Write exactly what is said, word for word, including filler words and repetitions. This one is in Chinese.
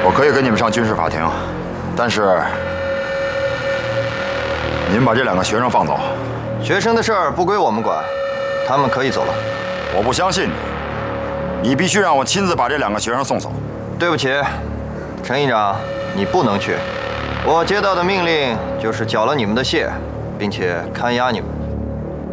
我可以跟你们上军事法庭，但是您把这两个学生放走。 学生的事儿不归我们管，他们可以走了。 我不相信你，你必须让我亲自把这两个学生送走。 对不起，陈议长，你不能去。我接到的命令就是缴了你们的械，并且看押你们。